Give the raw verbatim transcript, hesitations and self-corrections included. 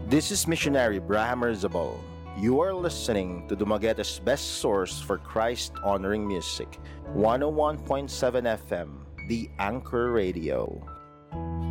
This is Missionary Brahamer Zabal. You are listening to Dumagueta's best source for Christ-honoring music, one oh one point seven F M, The Anchor Radio.